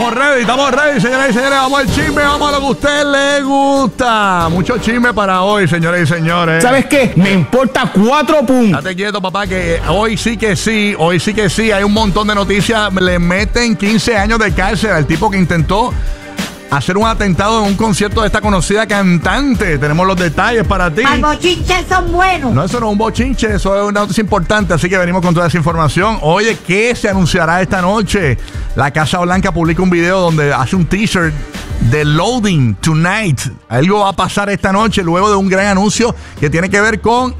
estamos ready, señoras y señores. Vamos al chisme, vamos a lo que a usted le gusta. Mucho chisme para hoy, señoras y señores. ¿Sabes qué? Me importa 4 puntos. Date quieto, papá, que hoy sí que sí. Hay un montón de noticias. Le meten 15 años de cárcel al tipo que intentó hacer un atentado en un concierto de esta conocida cantante. Tenemos los detalles para ti. Los bochinches son buenos. No, eso no es un bochinche, eso es una noticia importante, así que venimos con toda esa información. Oye, ¿qué se anunciará esta noche? La Casa Blanca publica un video donde hace un teaser de Loading Tonight. Algo va a pasar esta noche luego de un gran anuncio que tiene que ver con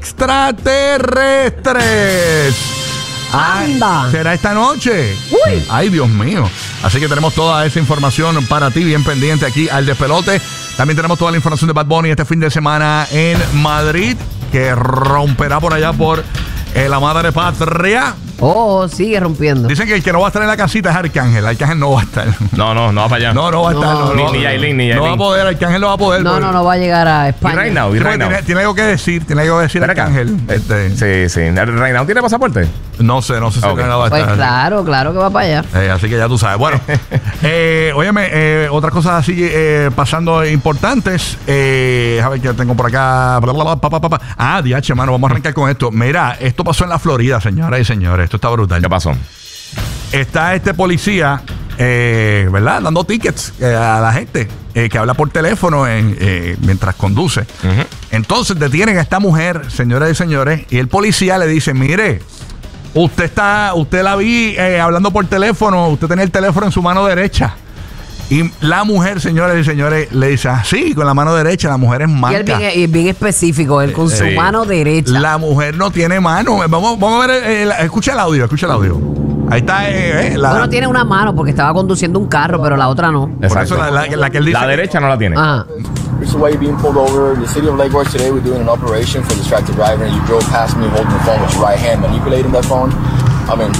extraterrestres. ¡Anda! ¿Será esta noche? ¡Uy! Ay, Dios mío. Así que tenemos toda esa información para ti, bien pendiente aquí al Despelote. También tenemos toda la información de Bad Bunny este fin de semana en Madrid, que romperá por allá por la madre patria. Oh, sigue rompiendo. Dicen que el que no va a estar en la casita es Arcángel. Arcángel no va a estar. No va para allá. No va a estar. Ni Yailin. No va a poder, Arcángel no va a poder. No va a llegar a España. ¿Y Reynau? Tiene algo que decir, Arcángel. Sí. ¿Reynau tiene pasaporte? No sé si Reynau va a estar. Pues claro que va para allá. Así que ya tú sabes. Bueno, óyeme, otras cosas así pasando importantes. A ver qué tengo por acá. DH, mano, vamos a arrancar con esto. Mira, esto pasó en la Florida, señoras y señores. Esto está brutal. ¿Qué pasó? Está este policía, ¿verdad? Dando tickets a la gente que habla por teléfono mientras conduce. Uh-huh. Entonces detienen a esta mujer, señoras y señores, y el policía le dice, mire, usted la vi hablando por teléfono, usted tenía el teléfono en su mano derecha. Y la mujer, señores y señores, le dice, sí, con la mano derecha, la mujer es manca. Y él bien específico, él con su mano derecha. La mujer no tiene mano. Vamos a ver, escucha el audio. Ahí está. Bueno, tiene una mano porque estaba conduciendo un carro, pero la otra no. Por eso la que él dice. La derecha no la tiene. Ajá. This is why you're being pulled over. The city of Lake Worth today, we're doing an operation for distracted driver, and you drove past me holding the phone with your right hand, manipulating that phone. I mean...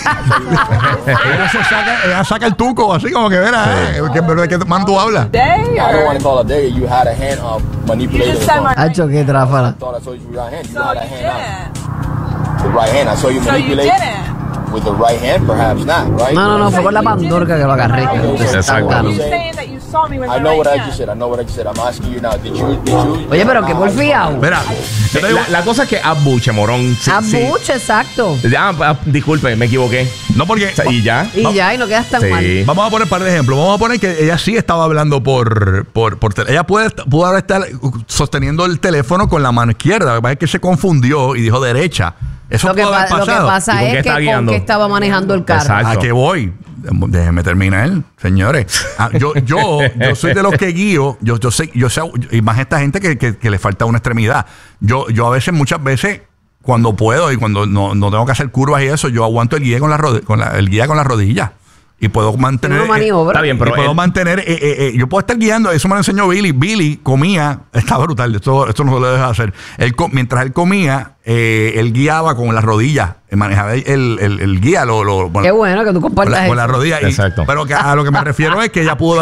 ella saca el tuco, así como que verá, ¿de qué mano tú hablas? I don't want to call it day. You had a hand manipulating the phone. Hacho, qué tráfala. I thought I saw you with your right hand. You had a hand out. The right hand. I saw you manipulate with the right hand, perhaps not, right? No, fue con la pandorca que lo agarré. Exacto. I know what I just said. I'm asking you now. Did you Oye, pero qué porfiado. Mira, La cosa es que abuche, morón. Abuche, exacto. Disculpe, me equivoqué. no porque... ¿Y ya? Y no quedas tan mal. Vamos a poner un par de ejemplos. Vamos a poner que ella sí estaba hablando por ella pudo haber estar sosteniendo el teléfono con la mano izquierda. Lo que pasa es que se confundió y dijo derecha. Eso Lo que pudo haber pasado. pasa ¿Y con qué es está que guiando? con que estaba manejando el carro. Exacto. ¿A qué voy? Déjeme terminar, señores. Yo soy de los que guío. Yo sé, y más esta gente que le falta una extremidad. Yo a veces, muchas veces, cuando puedo y cuando no tengo que hacer curvas y eso, yo aguanto el guía con la rodilla. Y puedo mantener. Una maniobra. Está bien, pero puedo mantener. Yo puedo estar guiando. Eso me lo enseñó Billy. Billy comía. Está brutal. Esto no lo deja hacer. Mientras él comía, él guiaba con las rodillas. Manejaba el guía. Qué bueno que tú compartas con la rodilla. Exacto. Pero que a lo que me refiero es que ella pudo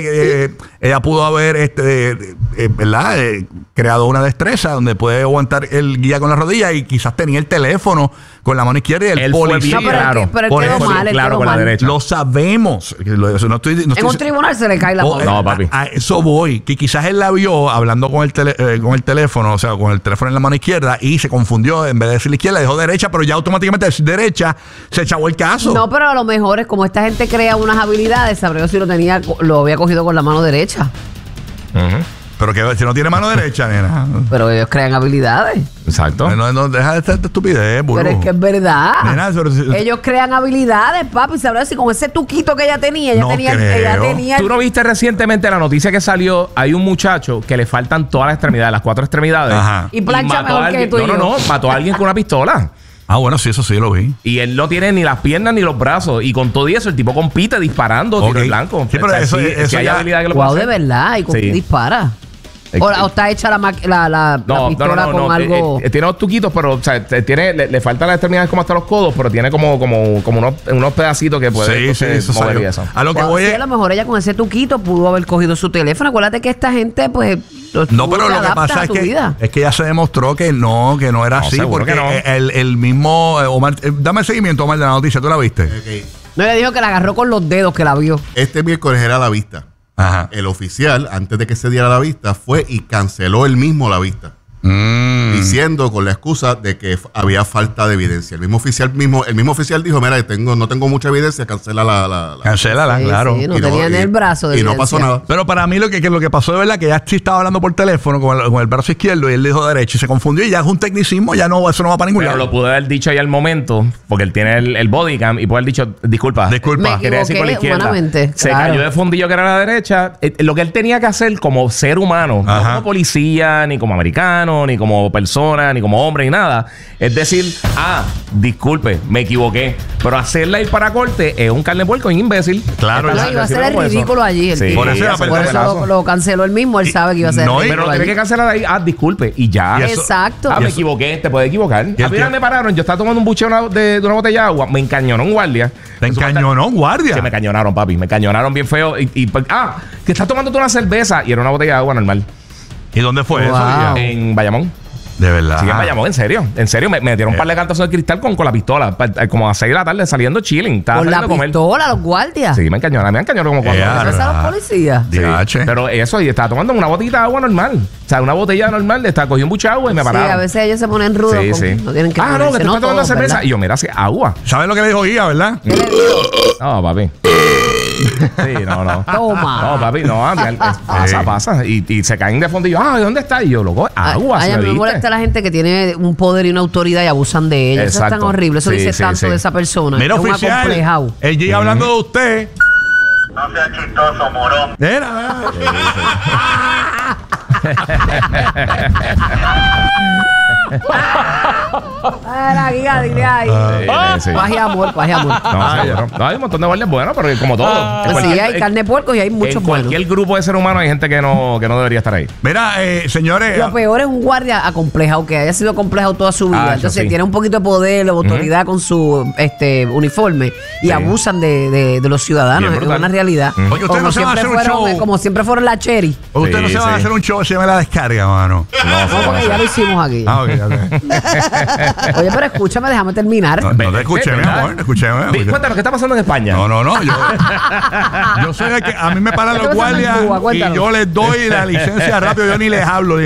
haber ¿verdad? Creado una destreza donde puede aguantar el guía con la rodilla y quizás tenía el teléfono con la mano izquierda y el Él fue policía. bien pero claro. él quedó mal, claro con la derecha. Lo sabemos. No estoy, En un tribunal se le cae la bola. No, papi. A eso voy. Que quizás él la vio hablando con el teléfono, o sea, con el teléfono en la mano izquierda y se confundió. En vez de decir la izquierda, dijo derecha, pero ya automáticamente decir derecha se echó el caso. No, pero a lo mejor es como esta gente crea unas habilidades, sabré yo si lo había cogido con la mano derecha. Uh-huh. Pero que si no tiene mano derecha, nena. Pero ellos crean habilidades. Exacto. No, deja de esta estupidez, burro. Pero es que es verdad. Nena, Ellos crean habilidades, papi. Sabrá si con ese tuquito que ella tenía, No creo. ¿Tú no viste recientemente la noticia que salió? Hay un muchacho que le faltan todas las extremidades, las 4 extremidades. Ajá. Y plancha mató a mejor que alguien. tú y yo. No, mató a alguien con una pistola. Ah, bueno, sí, eso sí lo vi. Y él no tiene ni las piernas ni los brazos. Y con todo y eso, el tipo compite disparando, tiro en blanco. Sí, pero eso hay ya... habilidad que lo Wow, puede de hacer. verdad. ¿Y con qué dispara? O está hecha la pistola con algo. Tiene dos tuquitos, pero o sea, le faltan las extremidades como hasta los codos, pero tiene como unos pedacitos que puede Sí, eso mover salió. y eso. A lo que Wow, voy sí, es... a lo mejor ella con ese tuquito pudo haber cogido su teléfono. Acuérdate que esta gente, pues. No, pero lo que pasa es que ya se demostró que no era así. Seguro Porque que no. el mismo Omar... dame seguimiento, Omar, de la noticia. ¿Tú la viste? Okay. No, le dijo que la agarró con los dedos que la vio. Este miércoles era la vista. Ajá. El oficial, antes de que se diera la vista, fue y canceló él mismo la vista. Diciendo con la excusa de que había falta de evidencia. El mismo oficial dijo, mira, no tengo mucha evidencia, cancela la Cancélala, Sí, claro. sí, no Y tenía en el brazo de y no evidencia. pasó nada. Pero para mí lo que pasó de verdad que ya sí estaba hablando por teléfono con el brazo izquierdo y él dijo derecho y se confundió y ya es un tecnicismo, ya no, eso no va para ningún Pero lado. lo pudo haber dicho ahí al momento, porque él tiene el body cam y puede haber dicho, disculpa. Disculpa. Me Quería decir por la equivoqué izquierda. humanamente, Se claro. cayó de fundillo que era la derecha. Lo que él tenía que hacer como ser humano, no Ajá. como policía, ni como americano, ni como persona, ni como hombre, ni nada, es decir, disculpe, me equivoqué. Pero hacerla ir para corte es un carne puerco, un imbécil. Claro, No, ya- iba a ser el Como eso. ridículo allí. El Sí, tipo. por eso iba a perder Por el eso lo canceló él mismo. Él sabe que iba a ser No, el y- Pero ridículo lo tiene allí. que cancelar ahí, disculpe, y ya. Y eso- Exacto. Me equivoqué, te puedes equivocar. el A mí tío- me pararon, yo estaba tomando un bucheo de una botella de agua, me encañonó un guardia. Te encañonó, guardia. Que me cañonaron, papi. Me cañonaron bien feo. Que estás tomando tú una cerveza y era una botella de agua normal. ¿Y dónde fue Wow. eso? Ya? En Bayamón. De verdad. Sí, en Bayamón, en serio. En serio, me dieron un par de cantazos de cristal con la pistola. Como a 6 de la tarde saliendo chilling. Estaba Con la saliendo a comer. pistola, los guardias. Sí, me encañonaron como 4 Ya, veces. ¿Eso a los policías? Sí. DH. Pero eso, y estaba tomando una botita de agua normal. O sea, una botella normal. Cogí un buche de agua y me Sí, pararon. a veces ellos se ponen rudos. Sí, con- sí. No tienen que no, que ponerse, tú estás tomando todos, cerveza. ¿verdad? Y yo, mira, si agua. ¿Sabes lo que le dijo Guía, verdad? No, papi. Sí, no. Toma. No, papi, no. Pasa. Y se caen de fondo y yo, ¿dónde está? Y yo, loco, agua. Ay, si a me mí me viste. molesta la gente que tiene un poder y una autoridad y abusan de ella. Eso es tan Exacto. horrible. Eso Sí, dice sí, tanto sí. de esa persona. Mira, es un oficial. acomplejado. El G hablando de usted. No seas chistoso, morón. Mira, Ay, la guía, dile ahí. Sí. Paz y amor, paz y amor. No, seguro. No, hay un montón de guardias buenos, pero como todo. En Pues sí, cualquier- hay carne de puerco y hay muchos en buenos. cualquier grupo de ser humano hay gente que no debería estar ahí. mira, señores. Lo peor es un guardia acomplejado, que haya sido acomplejado toda su vida. Ah, eso Entonces sí. tiene un poquito de poder, de autoridad con su uniforme y Sí. abusan de los ciudadanos. Bien Es brutal. una realidad. Oye, ustedes no se van a hacer un show. Como siempre fueron la Cherry. Ustedes no Sí, se van a sí. hacer un show que se llama La Descarga, mano. No, porque ya lo hicimos aquí. Ah, ok, ok. Oye, pero escúchame, déjame terminar. No, no te escuché, mi ¿Verdad? amor. Escuché, Cuéntanos, ¿qué está pasando en España? No. Yo soy el que a mí me paran ¿Qué los está pasando en guardias Cuba? y Cuéntanos. yo les doy la licencia rápido. Yo ni les hablo.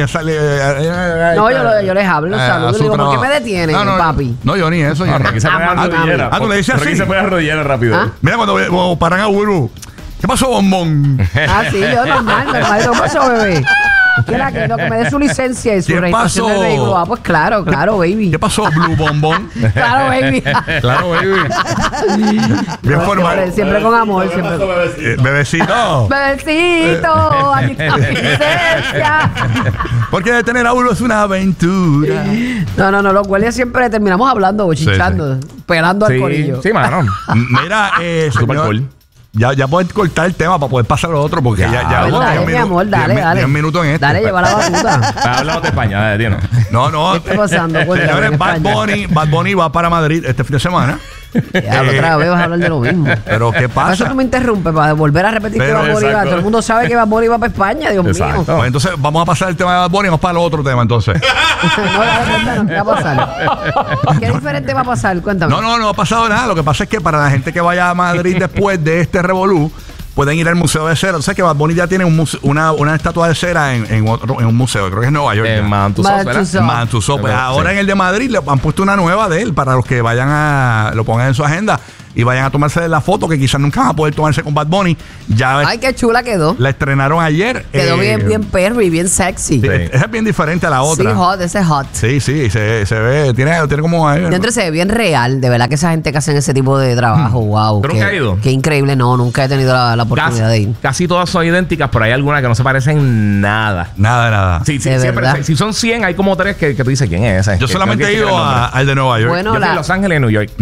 No, yo les hablo, saludo. Le digo, ¿por qué me detienen, papi? No, yo ni eso. yo- Rocky se pone a mami. rodillera. Ah, tú le dices Rocky así. se pone a rodillera rápido. ¿Ah? Mira, cuando paran a Burbu. ¿Qué pasó, bombón? Ah, sí, yo normal. ¿Qué pasó, bebé? Que me dé su licencia y su ¿Qué registración pasó? del vehículo. Ah, pues claro, baby. ¿Qué pasó, Blue Bombón? Claro, baby. Claro, baby. Bien formal. Siempre con amor, siempre. Bebecito. Bebecito, aquí está mi licencia. Porque detener a uno es una aventura. No, los guardias siempre terminamos hablando, bochichando, pelando al Sí, corillo. sí, mano. Mira, Super señor, cool. ya puedes cortar el tema para poder pasar lo otro, porque ya Pues bueno, dale, 10 mi amor, dale, dale. 10 minutos en esto. Dale, lleva la batuta. Hablamos de España, dale, tío. No. ¿Qué está pasando? Cuéntame, Señores, en Bad España. Bunny va para Madrid este fin de semana. Ya, otra vez vas a hablar de lo mismo. Pero ¿qué Para eso pasa? tú me interrumpes, para volver a repetir que Pero, Bad Bunny va. exacto. Todo el mundo sabe que Bad Bunny va para España, Dios Exacto. mío. Pues entonces vamos a pasar el tema de Bad Bunny y vamos para el otro tema entonces. No, dale, cuéntanos, ¿qué va a pasar? ¿Qué diferente va a pasar? Cuéntame. No ha pasado nada. Lo que pasa es que para la gente que vaya a Madrid después de este revolú, pueden ir al Museo de Cera. O sea que Bad Bunny ya tiene una estatua de cera en un museo. Creo que es Nueva York. ya. En Mantusos, ¿verdad? Mantusos. Mantuso. Pues Sí. ahora en el de Madrid le han puesto una nueva de él para los que vayan lo pongan en su agenda y vayan a tomarse la foto que quizás nunca van a poder tomarse con Bad Bunny. Ya Ay, qué chula quedó. la estrenaron ayer. Quedó bien perro y bien sexy. Sí, esa es bien diferente a la otra. Sí, hot, ese es hot. Sí, se ve, tiene como Dentro se ve bien real, de verdad que esa gente que hacen ese tipo de trabajo, wow. ¿Tú nunca has ido? Qué increíble, no, nunca he tenido la oportunidad de ir. Casi todas son idénticas, pero hay algunas que no se parecen nada. nada. Sí, De siempre, verdad. si son 100, hay como 3 que tú dices, ¿quién es ese? Yo solamente he ¿Quién ido tiene el nombre? al de Nueva York. Bueno, Yo fui a Los Ángeles y New York.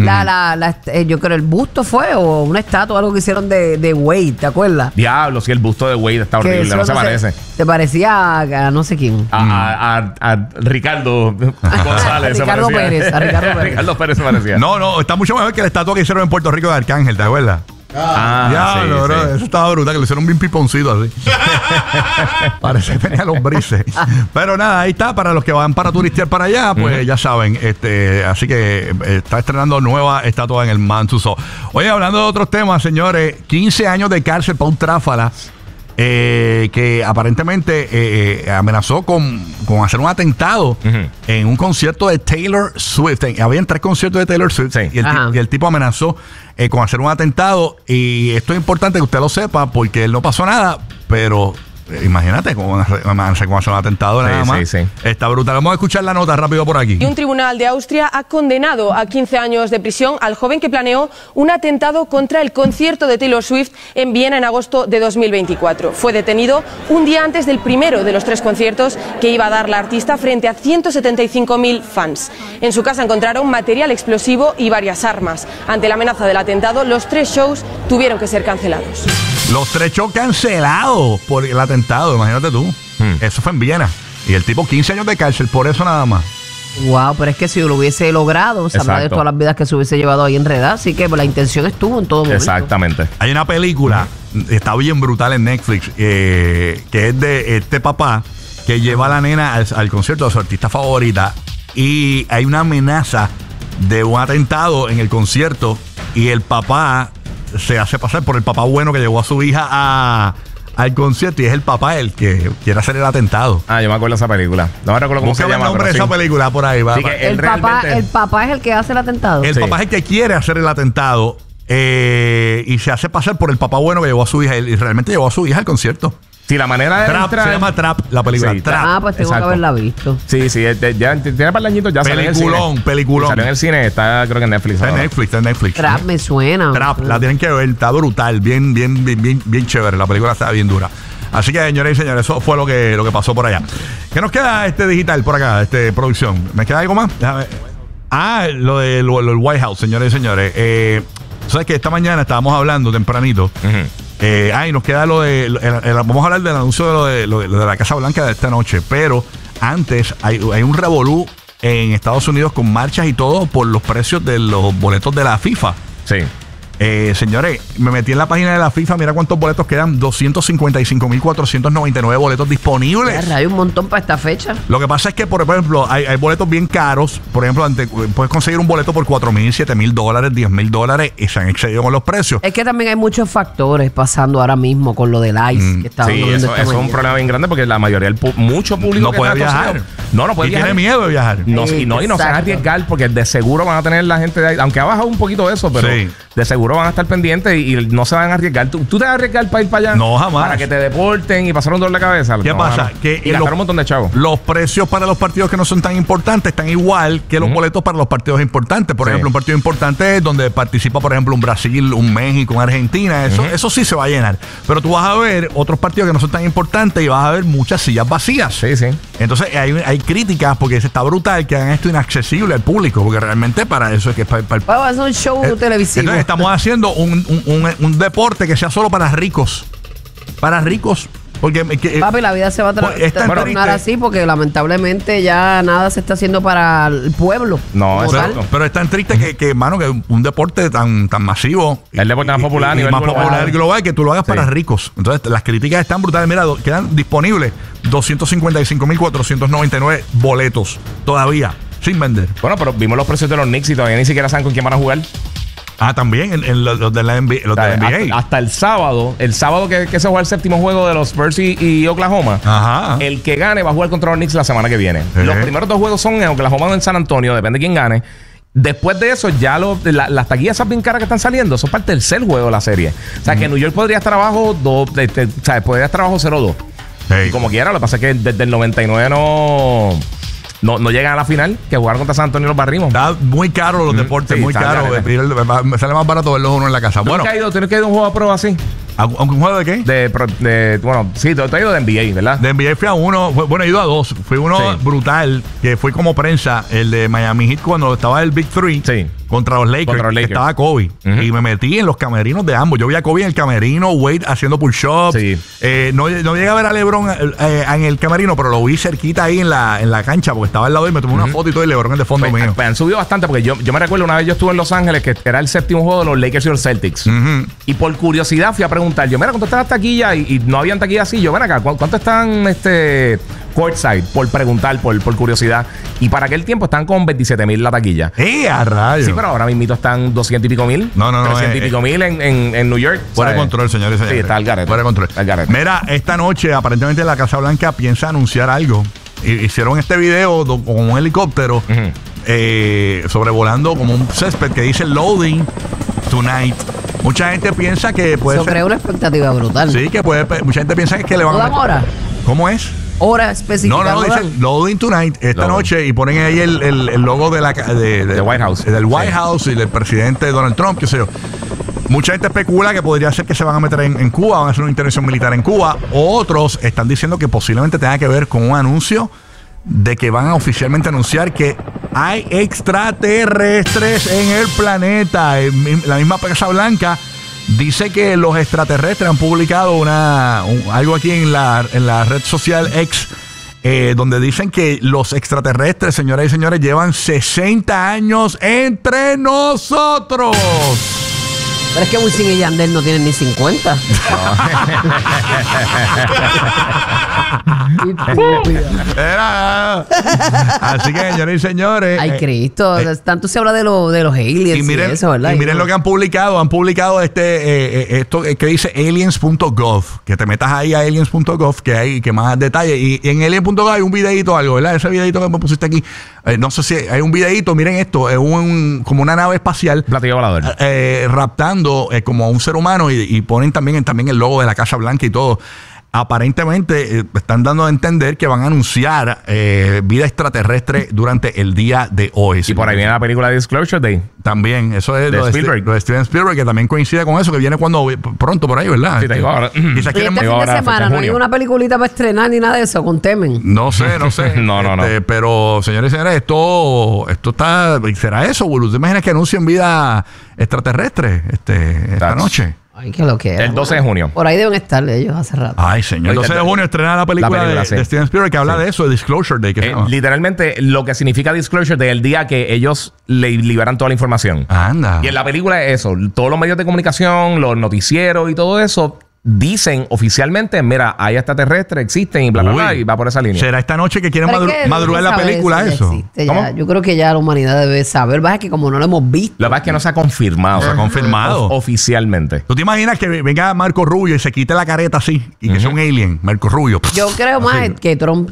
yo creo el busto fue o una estatua, algo que hicieron de Wade, ¿te acuerdas? Diablo, sí, el busto de Wade está Que horrible, eso no se parece. Te parecía a no sé quién. A Ricardo González. se Ricardo parecía. Pérez, a Ricardo Pérez. Ricardo Pérez se parecía. No, está mucho mejor que la estatua que hicieron en Puerto Rico de Arcángel, ¿te acuerdas? Ya, sí, bro, sí. eso estaba brutal, que le hicieron bien piponcito así. Parece que tenía lombrices. Pero nada, ahí está, para los que van para turistear para allá, pues ya saben. Así que está estrenando nueva estatua en el Mantuso. Oye, hablando de otros temas, señores, 15 años de cárcel para un tráfala. Que aparentemente amenazó con hacer un atentado en un concierto de Taylor Swift. Habían 3 conciertos de Taylor Swift, Sí. y el tipo amenazó con hacer un atentado. Y esto es importante que usted lo sepa porque él no pasó nada, pero imagínate cómo hacer un atentado nada Sí, más. sí, sí. Está brutal. Vamos a escuchar la nota rápido por aquí. Y un tribunal de Austria ha condenado a 15 años de prisión al joven que planeó un atentado contra el concierto de Taylor Swift en Viena en agosto de 2024. Fue detenido un día antes del primero de los 3 conciertos que iba a dar la artista frente a 175.000 fans. En su casa encontraron material explosivo y varias armas. Ante la amenaza del atentado, los 3 shows tuvieron que ser cancelados. Los 3 shows cancelados por el atentado, imagínate tú. Eso fue en Viena. Y el tipo 15 años de cárcel por eso nada más. Wow, pero es que si lo hubiese logrado, sabrá de Exacto. todas las vidas que se hubiese llevado ahí enredada. Así que la intención estuvo en todo momento. Exactamente. Hay una película, está bien brutal en Netflix, que es de este papá que lleva a la nena al concierto de su artista favorita y hay una amenaza de un atentado en el concierto y el papá se hace pasar por el papá bueno que llevó a su hija al concierto y es el papá el que quiere hacer el atentado. Yo me acuerdo de esa película. No me recuerdo cómo se Busca el llama. nombre de pero esa sí. película por ahí. Sí, que El papá es el que hace el atentado. El Sí. papá es el que quiere hacer el atentado y se hace pasar por el papá bueno que llevó a su hija y realmente llevó a su hija al concierto. Sí, la manera de Trap, entrar... se llama Trap, la película. Sí, Trap. Pues tengo Exacto. que haberla visto. Sí, ya tiene par de añitos, ya salió en el Peliculón, cine. peliculón. Salió en el cine, está creo que en Netflix. Está en ahora. Netflix, está en Netflix. Trap me suena. Trap, la tienen que ver, está brutal, bien chévere. La película está bien dura. Así que, señores y señores, eso fue lo que pasó por allá. ¿Qué nos queda digital por acá, producción? ¿Me queda algo más? Déjame. Lo del White House, señores y señores. ¿Sabes que esta mañana estábamos hablando tempranito? Y nos queda vamos a hablar del anuncio de lo de la Casa Blanca de esta noche, pero antes hay un revolú en Estados Unidos con marchas y todo por los precios de los boletos de la FIFA. Sí. Señores, me metí en la página de la FIFA, mira cuántos boletos quedan, 255.499 boletos disponibles. Hay un montón para esta fecha. Lo que pasa es que, por ejemplo, hay boletos bien caros. Por ejemplo, puedes conseguir un boleto por $4,000, $7,000, $10,000 y se han excedido con los precios. Es que también hay muchos factores pasando ahora mismo con lo del ICE que estaba Sí, eso es un problema bien grande porque la mayoría mucho público No que puede está en Estados viajar. Unidos no puede Y viajar. tiene miedo de viajar. No se van a Exacto. arriesgar porque de seguro van a tener la gente de ahí, aunque ha bajado un poquito eso, pero Sí. de seguro van a estar pendientes y no se van a arriesgar. ¿Tú te vas a arriesgar para ir para allá? No, jamás. Para que te deporten y pasar un dolor de cabeza. ¿Qué No, pasa? jamás. Que y gastar un montón de chavos. Los precios para los partidos que no son tan importantes están igual que los boletos para los partidos importantes. Por Sí. ejemplo, un partido importante es donde participa, por ejemplo, un Brasil, un México, un Argentina. Eso sí se va a llenar. Pero tú vas a ver otros partidos que no son tan importantes y vas a ver muchas sillas vacías. Sí, sí. Entonces hay críticas porque está brutal que hagan esto inaccesible al público, porque realmente para eso es que es para el Vamos a hacer un show televisivo. entonces estamos haciendo un deporte que sea solo para ricos. Para ricos. Porque Papi, la vida se va a Pues, es tan tornar triste. así porque lamentablemente ya nada se está haciendo para el pueblo. No, como exacto. tal. pero es tan triste que un deporte tan masivo. El deporte más popular a y nivel más global. popular global que tú lo hagas Sí. para ricos. Entonces las críticas están brutales. Mira, quedan disponibles 255.499 boletos todavía sin vender. Bueno, pero vimos los precios de los Knicks y todavía ni siquiera saben con quién van a jugar. También en los de la NBA. Los de la NBA. Hasta el sábado que se juega el séptimo juego de los Spurs y Oklahoma. Ajá. El que gane va a jugar contra los Knicks la semana que viene. Sí. Los primeros 2 juegos son en Oklahoma o en San Antonio, depende de quién gane. Después de eso, ya las taquillas esas bien caras que están saliendo son para el tercer juego de la serie. O sea, que New York podría estar abajo podría estar abajo 0-2. Sí. Y como quiera, lo que pasa es que desde el 99 no llegan a la final, que jugar contra San Antonio los barrimos. Está muy caro los deportes, sí, muy está caro. caro. Me sale más barato verlos uno en la casa. ¿Tú Bueno, nunca has ido a un juego a prueba así? ¿aunque un juego de qué? Bueno, sí, tú has ido de NBA, ¿verdad? De NBA fui a uno, he ido a 2. Fui uno Sí. brutal, que fue como prensa, el de Miami Heat cuando estaba el Big Three. Sí. contra los Lakers. Estaba Kobe. Y me metí en los camerinos de ambos. Yo vi a Kobe en el camerino, Wade haciendo push-ups. Sí. No llegué a ver a LeBron en el camerino, pero lo vi cerquita ahí en la cancha porque estaba al lado y me tomé una foto y todo, y LeBron es de fondo mío. Han subido bastante porque yo me recuerdo una vez yo estuve en Los Ángeles, que era el séptimo juego de los Lakers y los Celtics. Y por curiosidad fui a preguntar, yo, mira, ¿cuánto están las taquillas? Y no habían taquillas así. Yo, ven acá, ¿cuánto están courtside? Por preguntar, por curiosidad. Y para aquel tiempo están con 27,000 la taquilla. A rayos. Sí, pero ahora mismito están 200 y pico mil. No. 300 y pico mil en New York. Fuera de control, señores y señores. Sí, está al garete. Fuera de control. Mira, esta noche aparentemente la Casa Blanca piensa anunciar algo. Hicieron este video con un helicóptero sobrevolando como un césped que dice loading tonight. Mucha gente piensa que puede ser... crea una expectativa brutal. Sí, que mucha gente piensa que le van a... hora? ¿Cómo es? Hora específica. No, dice loading tonight esta noche y ponen ahí el logo de White House. Del White House y del presidente Donald Trump, qué sé yo. Mucha gente especula que podría ser que se van a meter en Cuba, van a hacer una intervención militar en Cuba. Otros están diciendo que posiblemente tenga que ver con un anuncio de que van a oficialmente anunciar que hay extraterrestres en el planeta. La misma Casa Blanca dice que los extraterrestres han publicado algo aquí en la red social X, donde dicen que los extraterrestres, señoras y señores, llevan 60 años entre nosotros. Pero es que Wisin y Yandel no tienen ni 50. Así que, señores y señores. Ay, Cristo. Tanto se habla de los aliens y miren, eso, ¿verdad? Y miren lo que han publicado. Han publicado esto que dice aliens.gov. Que te metas ahí a aliens.gov, que hay más detalles. Y en aliens.gov hay un videito algo, ¿verdad? Ese videito que me pusiste aquí. No sé si hay un videito. Miren esto. Es como una nave espacial. Platillo volador. Raptando como a un ser humano y ponen también el logo de la Casa Blanca y todo. Aparentemente están dando a entender que van a anunciar vida extraterrestre durante el día de hoy. Y por ahí viene la película Disclosure Day. También, eso es de Spielberg. Lo de Steven Spielberg, que también coincide con eso, que viene pronto por ahí, ¿verdad? Sí, te digo ahora. Quizás fin de semana no hay una peliculita para estrenar ni nada de eso con Temen. No sé. No. Pero, señores y señores, esto está... ¿Será eso, boludo? ¿Te imaginas que anuncien vida extraterrestre esta noche? Ay, que lo que es. El 12 de junio. Por ahí deben estar ellos hace rato. Ay, señor. El 12 de junio estrena la película de Steven Spielberg que habla de eso, de Disclosure Day. Literalmente, lo que significa Disclosure Day, el día que ellos le liberan toda la información. Anda. Y en la película es eso. Todos los medios de comunicación, los noticieros y todo eso dicen oficialmente, mira, hay extraterrestres, existen y bla, bla, bla, y va por esa línea. ¿Será esta noche que quieren madrugar la película eso? Yo creo que ya la humanidad debe saber. Vas que como no lo hemos visto. La verdad es que no se ha confirmado. Se ha confirmado. Oficialmente. ¿Tú te imaginas que venga Marco Rubio y se quite la careta así y que sea un alien? Marco Rubio. Yo creo más que Trump.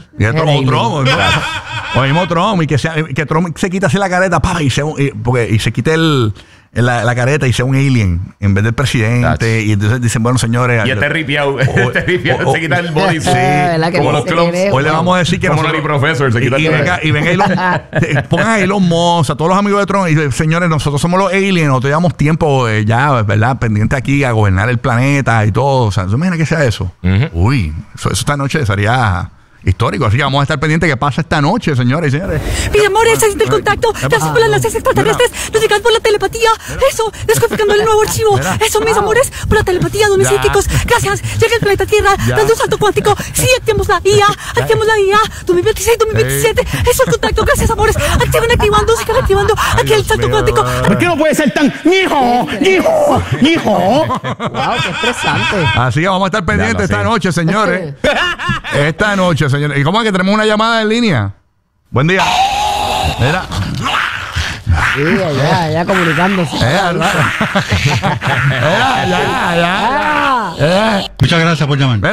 O mismo Trump. Y que Trump se quita así la careta y se quite la careta y sea un alien en vez del presidente. Y entonces dicen, bueno, señores. Y este ripiado. Se quita el body. Sí. Como los clones. Hoy le vamos a decir que como nosotros, profesor, se quita y venga pongan a Elon Musk, a todos los amigos de Trump. Y señores, nosotros somos los aliens. Nosotros llevamos tiempo ya, ¿verdad? Pendiente aquí a gobernar el planeta y todo. O sea, ¿tú imaginas que sea eso? Uy, eso esta noche sería histórico, así que vamos a estar pendientes que pasa esta noche, señores y señores. Mi amor, ese es el contacto. Gracias por las enlaces extraterrestres. Nos llegan por la telepatía. Eso, descodificando el nuevo archivo. Eso, mis amores, por la telepatía, dones psíquicos. Gracias. Llega el planeta Tierra, dando un salto cuántico. Sí, activamos la IA. 2026, 2027. Eso es el contacto. Gracias, amores. Activando, sigan activando. Aquí el salto cuántico. ¿Por qué no puede ser tan hijo? Wow, qué estresante. Así que vamos a estar pendientes esta noche, señores. Esta noche, señores. ¿Y cómo es que tenemos una llamada en línea? Buen día. Mira. Sí, ya comunicándose. Muchas gracias por llamar.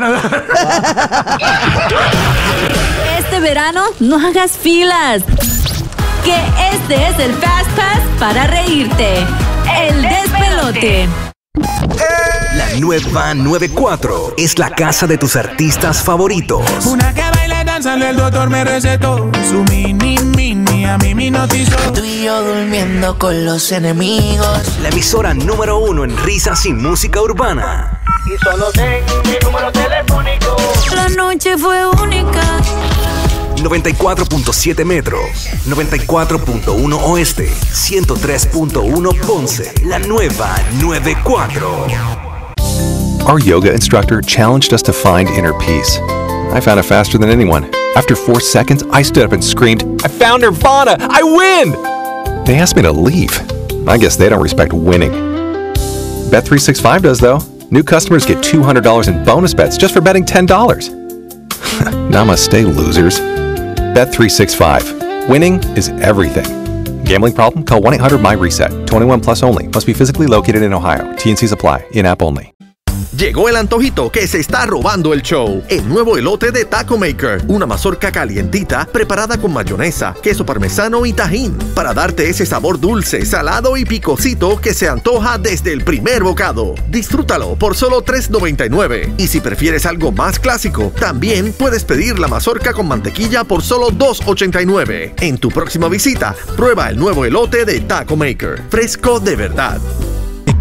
Este verano no hagas filas. Que este es el Fast Pass para reírte. El despelote. La nueva 94 es la casa de tus artistas favoritos. Una que baila danzando, el doctor me recetó su mini, a mí me notizó. Tú y yo durmiendo con los enemigos. La emisora número 1 en risas y música urbana. Y solo tengo mi número telefónico. La noche fue única. 94.7 Metro, 94.1 Oeste, 103.1 Ponce. La nueva 94. Our yoga instructor challenged us to find inner peace. I found it faster than anyone. After 4 seconds, I stood up and screamed, "I found Nirvana! I win!" They asked me to leave. I guess they don't respect winning. Bet365 does, though. New customers get $200 in bonus bets just for betting $10. Namaste, losers. Bet365. Winning is everything. Gambling problem? Call 1-800-MY-RESET. 21 plus only. Must be physically located in Ohio. T&Cs apply. In-app only. Llegó el antojito que se está robando el show. El nuevo elote de Taco Maker. Una mazorca calientita preparada con mayonesa, queso parmesano y tajín. Para darte ese sabor dulce, salado y picosito que se antoja desde el primer bocado. Disfrútalo por solo $3.99. Y si prefieres algo más clásico, también puedes pedir la mazorca con mantequilla por solo $2.89. En tu próxima visita, prueba el nuevo elote de Taco Maker. Fresco de verdad.